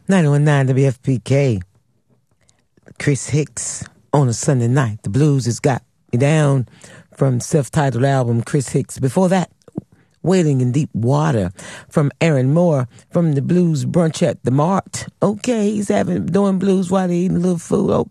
91.9 WFPK. Chris Hicks on a Sunday night. The blues has got me down from self-titled album Chris Hicks. Before that, Wailing in Deep Water from Aaron Moore from the Blues Brunch at the Mart. Okay, he's doing blues while he's eating a little food.